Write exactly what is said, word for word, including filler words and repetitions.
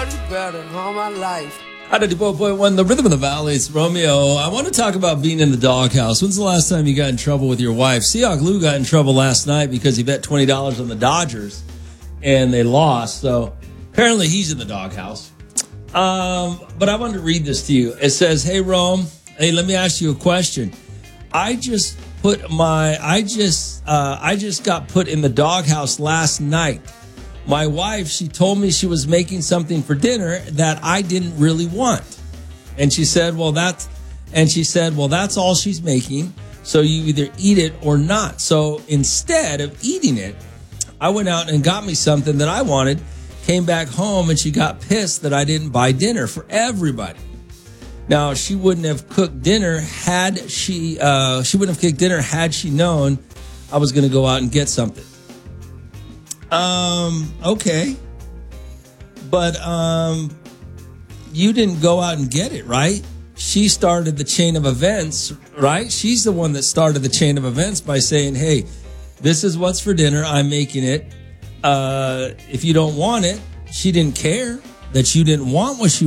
better all my life. ninety-four point one, the Rhythm of the Valley. It's Romeo. I want to talk about being in the doghouse. When's the last time you got in trouble with your wife? Seahawk Lou got in trouble last night because he bet twenty dollars on the Dodgers, and they lost. So apparently he's in the doghouse. Um, but I wanted to read this to you. It says, "Hey, Rome, hey, let me ask you a question. I just put my, I just, uh, I just got put in the doghouse last night. My wife, she told me she was making something for dinner that I didn't really want. And she said, well, that's, and she said, well, that's all she's making. So you either eat it or not. So instead of eating it, I went out and got me something that I wanted, came back home, and she got pissed that I didn't buy dinner for everybody. Now, she wouldn't have cooked dinner had she, uh, she wouldn't have cooked dinner had she known I was going to go out and get something. Um, okay. But, um, you didn't go out and get it, right? She started the chain of events, right? She's the one that started the chain of events by saying, hey, this is what's for dinner. I'm making it. Uh, if you don't want it, she didn't care that you didn't want what she